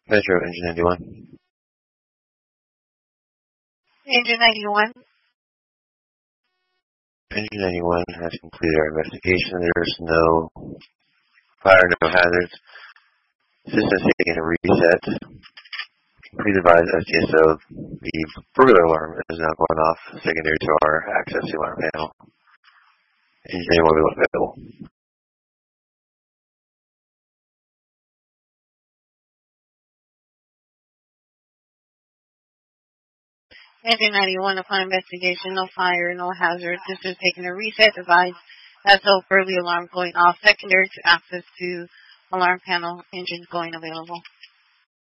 Metro Engine 91. Engine 91. Engine 91 has completed our investigation. There's no fire, no hazards. System's taking a reset. Please advise STSO the burglar alarm is now going off secondary to our access to alarm panel. Engine 91 will be available. Engine 91, upon investigation, no fire, no hazard. System taking a reset. Advise SO early alarm going off secondary to access to alarm panel. Engine going available.